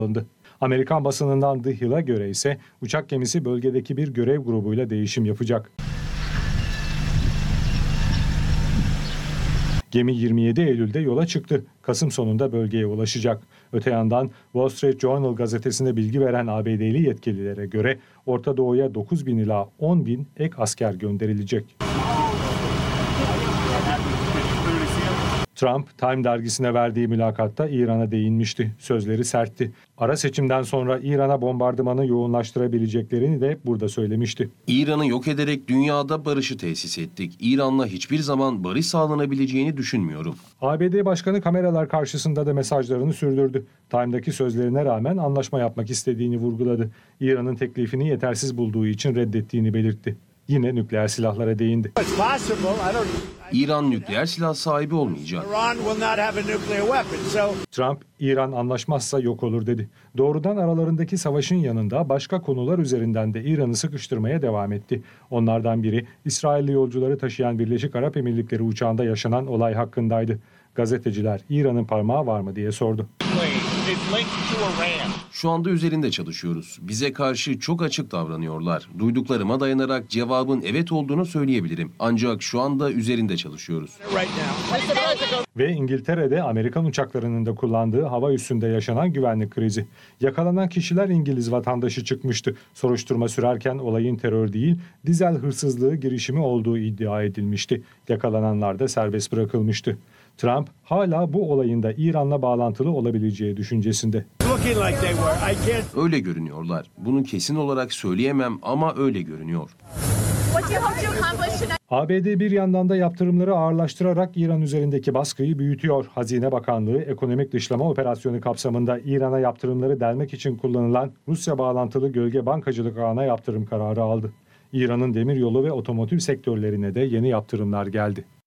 alındı. Amerikan basınından The Hill'a göre ise uçak gemisi bölgedeki bir görev grubuyla değişim yapacak. Gemi 27 Eylül'de yola çıktı. Kasım sonunda bölgeye ulaşacak. Öte yandan Wall Street Journal gazetesine bilgi veren ABD'li yetkililere göre Orta Doğu'ya 9.000 ila 10.000 ek asker gönderilecek. Trump, Time dergisine verdiği mülakatta İran'a değinmişti. Sözleri sertti. Ara seçimden sonra İran'a bombardımanı yoğunlaştırabileceklerini de burada söylemişti. İran'ı yok ederek dünyada barışı tesis ettik. İran'la hiçbir zaman barış sağlanabileceğini düşünmüyorum. ABD Başkanı kameralar karşısında da mesajlarını sürdürdü. Time'daki sözlerine rağmen anlaşma yapmak istediğini vurguladı. İran'ın teklifini yetersiz bulduğu için reddettiğini belirtti. Yine nükleer silahlara değindi. İran nükleer silah sahibi olmayacak. Trump, İran anlaşmazsa yok olur dedi. Doğrudan aralarındaki savaşın yanında başka konular üzerinden de İran'ı sıkıştırmaya devam etti. Onlardan biri İsrailli yolcuları taşıyan Birleşik Arap Emirlikleri uçağında yaşanan olay hakkındaydı. Gazeteciler İran'ın parmağı var mı diye sordu. Şu anda üzerinde çalışıyoruz. Bize karşı çok açık davranıyorlar. Duyduklarıma dayanarak cevabın evet olduğunu söyleyebilirim. Ancak şu anda üzerinde çalışıyoruz. Ve İngiltere'de Amerikan uçaklarının da kullandığı hava üssünde yaşanan güvenlik krizi. Yakalanan kişiler İngiliz vatandaşı çıkmıştı. Soruşturma sürerken olayın terör değil, dizel hırsızlığı girişimi olduğu iddia edilmişti. Yakalananlar da serbest bırakılmıştı. Trump hala bu olayın da İran'la bağlantılı olabileceği düşüncesinde. Öyle görünüyorlar. Bunu kesin olarak söyleyemem ama öyle görünüyor. ABD bir yandan da yaptırımları ağırlaştırarak İran üzerindeki baskıyı büyütüyor. Hazine Bakanlığı ekonomik dışlama operasyonu kapsamında İran'a yaptırımları delmek için kullanılan Rusya bağlantılı gölge bankacılık ağına yaptırım kararı aldı. İran'ın demiryolu ve otomotiv sektörlerine de yeni yaptırımlar geldi.